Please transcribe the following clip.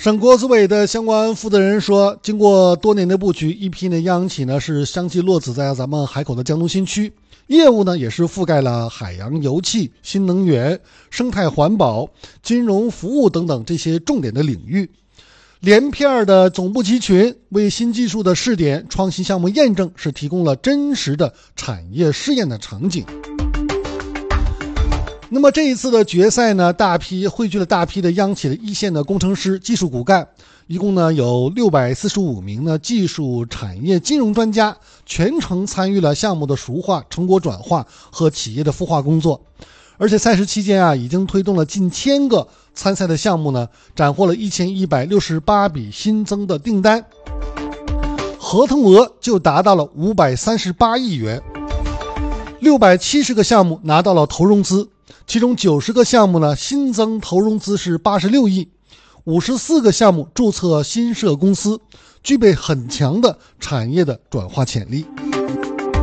省国资委的相关负责人说，经过多年的布局，一批央企是相继落子在咱们海口的江东新区，业务也是覆盖了海洋油气、新能源、生态环保、金融服务等等这些重点的领域。连片的总部集群，为新技术的试点、创新项目验证是提供了真实的产业试验的场景。那么这一次的决赛汇聚了大批的央企的一线的工程师、技术骨干，一共有645名技术产业金融专家，全程参与了项目的熟化、成果转化和企业的孵化工作。而且赛事期间已经推动了近1000个参赛的项目斩获了1168笔新增的订单，合同额就达到了538亿元，670个项目拿到了投融资，其中90个项目新增投融资是86亿，54个项目注册新设公司，具备很强的产业的转化潜力。